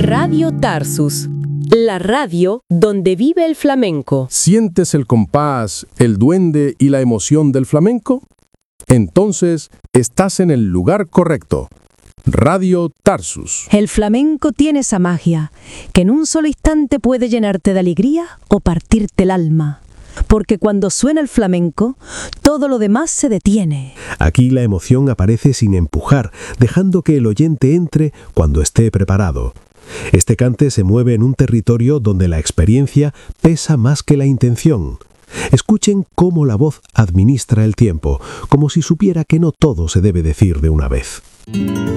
Radio Tarsus, la radio donde vive el flamenco. ¿Sientes el compás, el duende y la emoción del flamenco? Entonces, estás en el lugar correcto. Radio Tarsus. El flamenco tiene esa magia, que en un solo instante puede llenarte de alegría o partirte el alma. Porque cuando suena el flamenco, todo lo demás se detiene. Aquí la emoción aparece sin empujar, dejando que el oyente entre cuando esté preparado. Este cante se mueve en un territorio donde la experiencia pesa más que la intención. Escuchen cómo la voz administra el tiempo, como si supiera que no todo se debe decir de una vez.